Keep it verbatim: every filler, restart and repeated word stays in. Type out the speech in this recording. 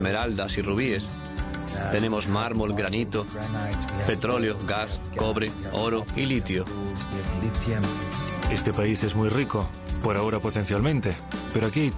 esmeraldas y rubíes. Tenemos mármol, granito, petróleo, gas, cobre, oro y litio. Este país es muy rico, por ahora potencialmente, pero aquí